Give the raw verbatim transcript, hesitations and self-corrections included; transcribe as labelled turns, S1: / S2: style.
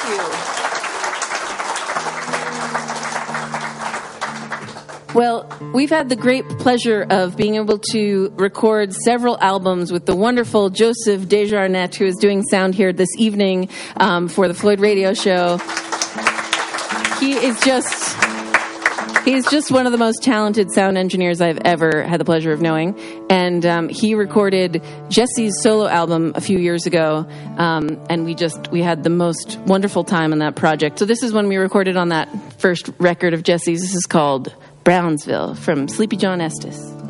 S1: Well, we've had the great pleasure of being able to record several albums with the wonderful Joseph Desjarnette, who is doing sound here this evening um, for the Floyd Radio Show. He is just... He's just one of the most talented sound engineers I've ever had the pleasure of knowing. And um, he recorded Jesse's solo album a few years ago. Um, and we just, we had the most wonderful time on that project. So this is when we recorded on that first record of Jesse's. This is called Brownsville from Sleepy John Estes.